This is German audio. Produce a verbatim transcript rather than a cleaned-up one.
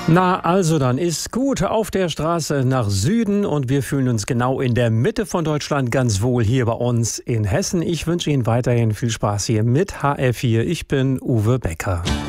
Na, also dann ist gut auf der Straße nach Süden und wir fühlen uns genau in der Mitte von Deutschland ganz wohl hier bei uns in Hessen. Ich wünsche Ihnen weiterhin viel Spaß hier mit H R vier. Ich bin Uwe Becker.